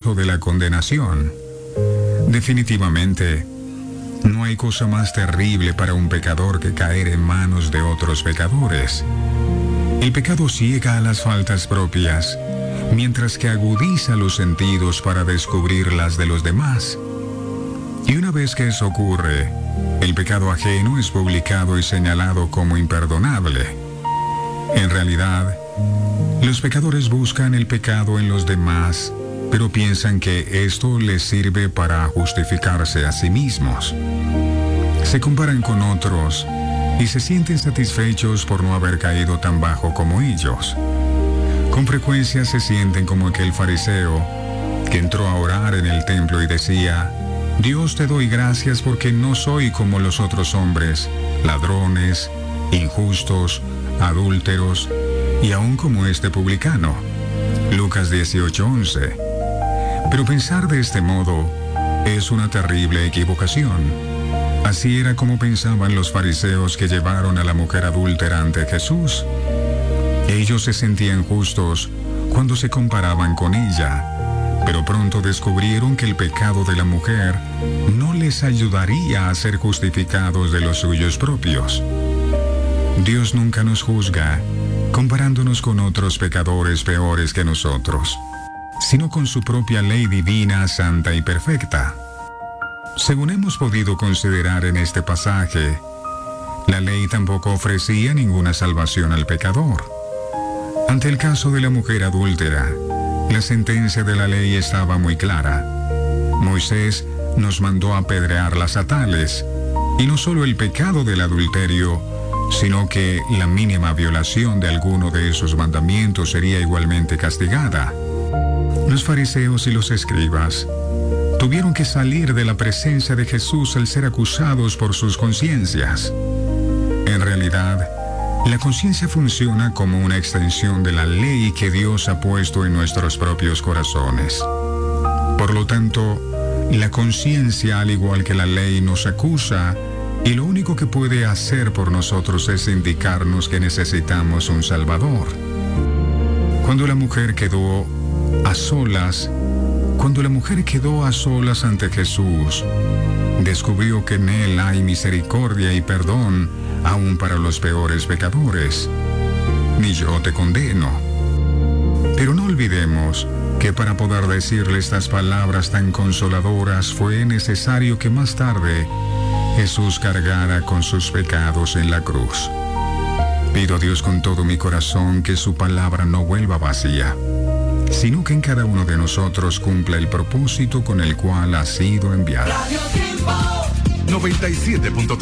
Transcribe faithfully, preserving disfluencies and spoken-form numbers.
pozo de la condenación. Definitivamente, no hay cosa más terrible para un pecador que caer en manos de otros pecadores. El pecado ciega a las faltas propias, mientras que agudiza los sentidos para descubrir las de los demás. Y una vez que eso ocurre, el pecado ajeno es publicado y señalado como imperdonable. En realidad, los pecadores buscan el pecado en los demás, pero piensan que esto les sirve para justificarse a sí mismos. Se comparan con otros y se sienten satisfechos por no haber caído tan bajo como ellos. Con frecuencia se sienten como aquel fariseo que entró a orar en el templo y decía: Dios, te doy gracias porque no soy como los otros hombres, ladrones, injustos, adúlteros y aún como este publicano. Lucas dieciocho once. Pero pensar de este modo es una terrible equivocación. Así era como pensaban los fariseos que llevaron a la mujer adúltera ante Jesús. Ellos se sentían justos cuando se comparaban con ella, pero pronto descubrieron que el pecado de la mujer no les ayudaría a ser justificados de los suyos propios. Dios nunca nos juzga comparándonos con otros pecadores peores que nosotros, sino con su propia ley divina, santa y perfecta. Según hemos podido considerar en este pasaje, la ley tampoco ofrecía ninguna salvación al pecador. Ante el caso de la mujer adúltera, la sentencia de la ley estaba muy clara. Moisés nos mandó apedrearlas a tales, y no solo el pecado del adulterio, sino que la mínima violación de alguno de esos mandamientos sería igualmente castigada. Los fariseos y los escribas tuvieron que salir de la presencia de Jesús al ser acusados por sus conciencias. En realidad, la conciencia funciona como una extensión de la ley que Dios ha puesto en nuestros propios corazones. Por lo tanto, la conciencia, al igual que la ley, nos acusa, y lo único que puede hacer por nosotros es indicarnos que necesitamos un Salvador. Cuando la mujer quedó a solas, cuando la mujer quedó a solas ante Jesús, descubrió que en Él hay misericordia y perdón, aún para los peores pecadores. Ni yo te condeno. Pero no olvidemos que para poder decirle estas palabras tan consoladoras fue necesario que más tarde Jesús cargara con sus pecados en la cruz. Pido a Dios con todo mi corazón que su palabra no vuelva vacía, sino que en cada uno de nosotros cumpla el propósito con el cual ha sido enviado. noventa y siete punto tres